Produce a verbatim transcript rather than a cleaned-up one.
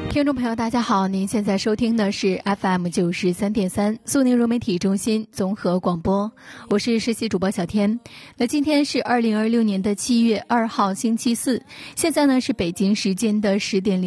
听众朋友大家好，您现在收听的是 F M 九十三点三苏宁融媒体中心综合广播，我是实习主播小天。那今天是二零二六年的七月二号星期四，现在呢是北京时间的十点零